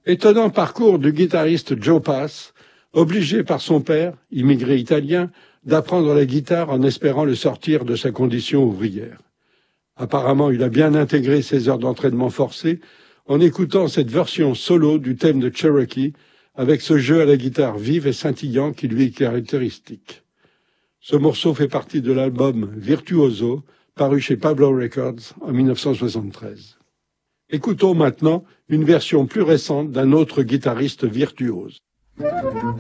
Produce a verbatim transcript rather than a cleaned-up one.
Étonnant parcours du guitariste Joe Pass, obligé par son père, immigré italien, d'apprendre la guitare en espérant le sortir de sa condition ouvrière. Apparemment, il a bien intégré ses heures d'entraînement forcées en écoutant cette version solo du thème de Cherokee avec ce jeu à la guitare vive et scintillant qui lui est caractéristique. Ce morceau fait partie de l'album Virtuoso, paru chez Pablo Records en mille neuf cent soixante-treize. Écoutons maintenant une version plus récente d'un autre guitariste virtuose.